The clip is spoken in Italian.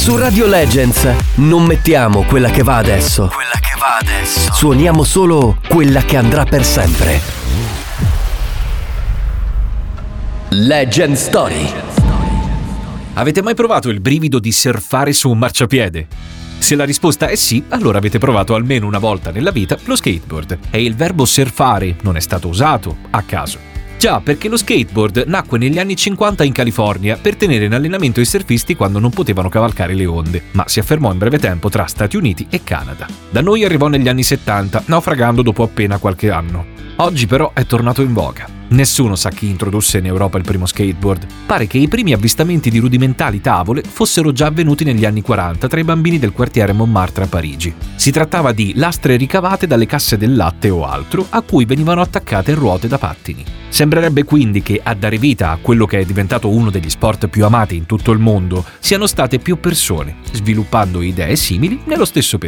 Su Radio Legends non mettiamo quella che va adesso. Suoniamo solo quella che andrà per sempre. Legend Story. Avete mai provato il brivido di surfare su un marciapiede? Se la risposta è sì, allora avete provato almeno una volta nella vita lo skateboard. E il verbo surfare non è stato usato a caso. Già, perché lo skateboard nacque negli anni 50 in California per tenere in allenamento i surfisti quando non potevano cavalcare le onde, ma si affermò in breve tempo tra Stati Uniti e Canada. Da noi arrivò negli anni 70, naufragando dopo appena qualche anno. Oggi però è tornato in voga. Nessuno sa chi introdusse in Europa il primo skateboard. Pare che i primi avvistamenti di rudimentali tavole fossero già avvenuti negli anni 40 tra i bambini del quartiere Montmartre a Parigi. Si trattava di lastre ricavate dalle casse del latte o altro, a cui venivano attaccate ruote da pattini. Sembrerebbe quindi che a dare vita a quello che è diventato uno degli sport più amati in tutto il mondo siano state più persone, sviluppando idee simili nello stesso periodo.